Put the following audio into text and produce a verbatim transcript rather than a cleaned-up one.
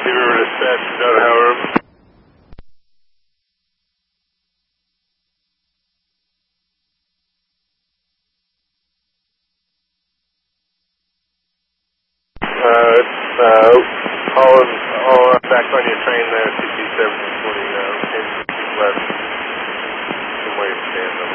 River dispatch, Delta Howard. Uh, uh, all, all back on your train there, C T seven twenty, uh, in left from where you stand.